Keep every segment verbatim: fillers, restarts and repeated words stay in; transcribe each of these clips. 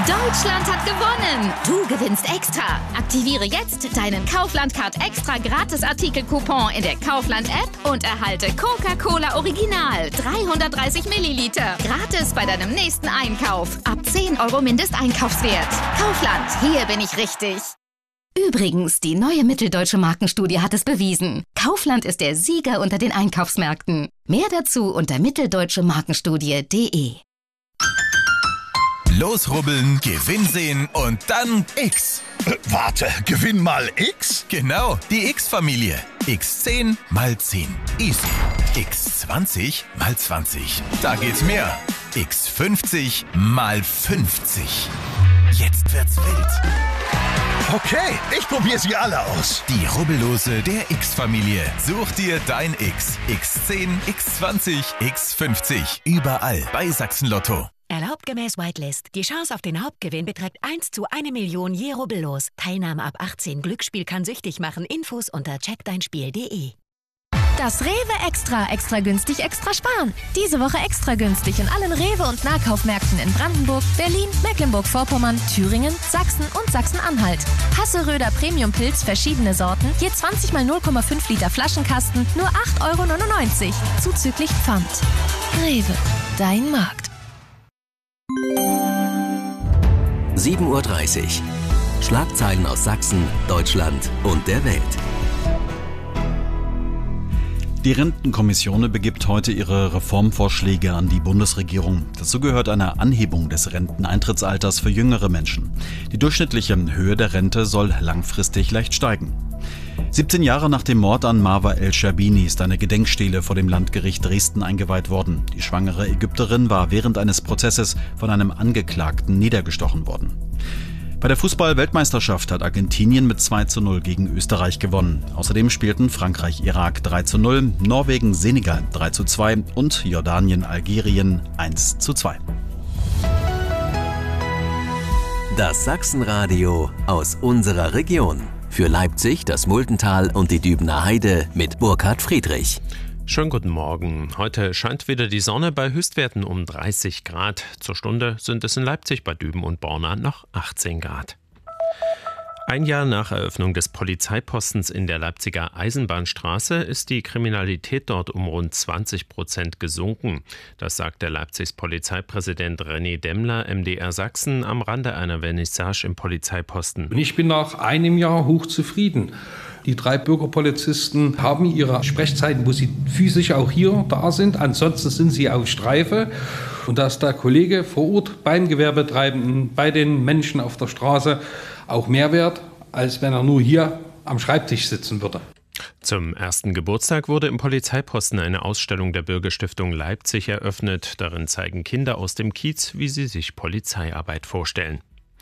Deutschland hat gewonnen! Du gewinnst extra. Aktiviere jetzt deinen Kaufland-Card extra Gratis-Artikel-Coupon in der Kaufland-App und erhalte Coca-Cola Original dreihundertdreißig Milliliter. Gratis bei deinem nächsten Einkauf. Ab zehn Euro Mindesteinkaufswert. Kaufland, hier bin ich richtig. Übrigens, die neue Mitteldeutsche Markenstudie hat es bewiesen. Kaufland ist der Sieger unter den Einkaufsmärkten. Mehr dazu unter mitteldeutschemarkenstudie punkt de. Losrubbeln, Gewinn sehen und dann X. Äh, warte, Gewinn mal X? Genau, die X-Familie. X zehn mal zehn. Easy. X zwanzig mal zwanzig. Da geht's mehr. X fünfzig mal fünfzig. Jetzt wird's wild. Okay, ich probiere sie alle aus. Die Rubbellose der X-Familie. Such dir dein X. X zehn, X zwanzig, X fünfzig. Überall bei Sachsen Lotto. Erlaubt gemäß Whitelist. Die Chance auf den Hauptgewinn beträgt eins zu eine Million je Rubbellos. Teilnahme ab achtzehn. Glücksspiel kann süchtig machen. Infos unter check dein spiel punkt de. Das Rewe Extra. Extra günstig, extra sparen. Diese Woche extra günstig in allen Rewe- und Nahkaufmärkten in Brandenburg, Berlin, Mecklenburg-Vorpommern, Thüringen, Sachsen und Sachsen-Anhalt. Hasseröder Premium-Pilz, verschiedene Sorten, je zwanzig mal null Komma fünf Liter Flaschenkasten, nur acht Euro neunundneunzig. Zuzüglich Pfand. Rewe. Dein Markt. sieben Uhr dreißig. Schlagzeilen aus Sachsen, Deutschland und der Welt. Die Rentenkommission begibt heute ihre Reformvorschläge an die Bundesregierung. Dazu gehört eine Anhebung des Renteneintrittsalters für jüngere Menschen. Die durchschnittliche Höhe der Rente soll langfristig leicht steigen. siebzehn Jahre nach dem Mord an Marwa El-Scherbini ist eine Gedenkstele vor dem Landgericht Dresden eingeweiht worden. Die schwangere Ägypterin war während eines Prozesses von einem Angeklagten niedergestochen worden. Bei der Fußball-Weltmeisterschaft hat Argentinien mit zwei zu null gegen Österreich gewonnen. Außerdem spielten Frankreich-Irak drei zu null, Norwegen-Senegal drei zu zwei und Jordanien-Algerien eins zu zwei. Das Sachsenradio aus unserer Region. Für Leipzig, das Muldental und die Dübener Heide mit Burkhard Friedrich. Schönen guten Morgen. Heute scheint wieder die Sonne bei Höchstwerten um dreißig Grad. Zur Stunde sind es in Leipzig bei Düben und Borna noch achtzehn Grad. Ein Jahr nach Eröffnung des Polizeipostens in der Leipziger Eisenbahnstraße ist die Kriminalität dort um rund zwanzig Prozent gesunken. Das sagt der Leipzigs Polizeipräsident René Demmler M D R Sachsen am Rande einer Vernissage im Polizeiposten. Ich bin nach einem Jahr hochzufrieden. Die drei Bürgerpolizisten haben ihre Sprechzeiten, wo sie physisch auch hier da sind. Ansonsten sind sie auf Streife. Und da ist der Kollege vor Ort beim Gewerbetreibenden, bei den Menschen auf der Straße auch mehr wert, als wenn er nur hier am Schreibtisch sitzen würde. Zum ersten Geburtstag wurde im Polizeiposten eine Ausstellung der Bürgerstiftung Leipzig eröffnet. Darin zeigen Kinder aus dem Kiez, wie sie sich Polizeiarbeit vorstellen.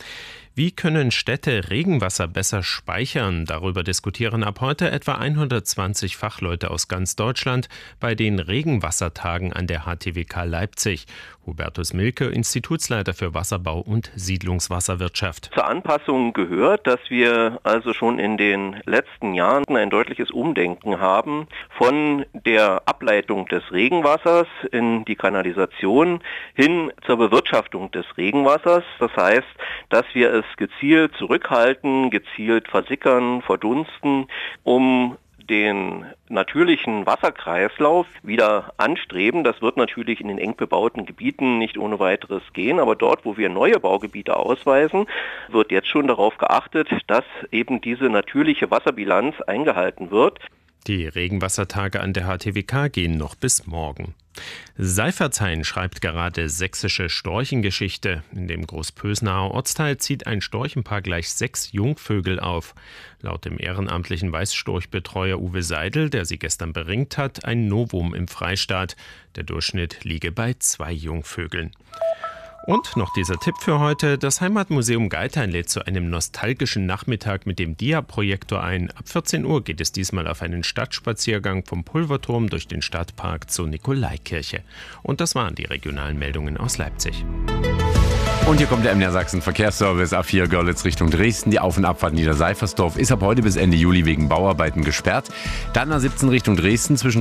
Wie können Städte Regenwasser besser speichern? Darüber diskutieren ab heute etwa hundertzwanzig Fachleute aus ganz Deutschland bei den Regenwassertagen an der H T W K Leipzig. Hubertus Milke, Institutsleiter für Wasserbau und Siedlungswasserwirtschaft. Zur Anpassung gehört, dass wir also schon in den letzten Jahren ein deutliches Umdenken haben von der Ableitung des Regenwassers in die Kanalisation hin zur Bewirtschaftung des Regenwassers. Das heißt, dass wir es gezielt zurückhalten, gezielt versickern, verdunsten, um den natürlichen Wasserkreislauf wieder anstreben. Das wird natürlich in den eng bebauten Gebieten nicht ohne weiteres gehen, aber dort, wo wir neue Baugebiete ausweisen, wird jetzt schon darauf geachtet, dass eben diese natürliche Wasserbilanz eingehalten wird. Die Regenwassertage an der H T W K gehen noch bis morgen. Seifertshain schreibt gerade sächsische Storchengeschichte. In dem Großpösnaer Ortsteil zieht ein Storchenpaar gleich sechs Jungvögel auf. Laut dem ehrenamtlichen Weißstorchbetreuer Uwe Seidel, der sie gestern beringt hat, ein Novum im Freistaat. Der Durchschnitt liege bei zwei Jungvögeln. Und noch dieser Tipp für heute. Das Heimatmuseum Geithain lädt zu einem nostalgischen Nachmittag mit dem Dia-Projektor ein. Ab vierzehn Uhr geht es diesmal auf einen Stadtspaziergang vom Pulverturm durch den Stadtpark zur Nikolaikirche. Und das waren die regionalen Meldungen aus Leipzig. Und hier kommt der M D R Sachsen Verkehrsservice A vier Görlitz Richtung Dresden. Die Auf- und Abfahrt Niederseifersdorf ist ab heute bis Ende Juli wegen Bauarbeiten gesperrt. Dann A siebzehn Richtung Dresden zwischen